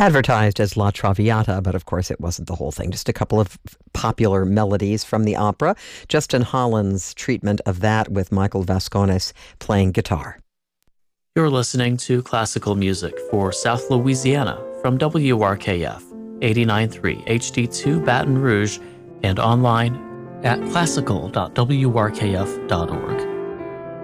advertised as La Traviata, but of course it wasn't the whole thing. Just a couple of popular melodies from the opera. Justin Holland's treatment of that with Michael Vascones playing guitar. You're listening to classical music for South Louisiana from WRKF 89.3 HD2 Baton Rouge and online at classical.wrkf.org.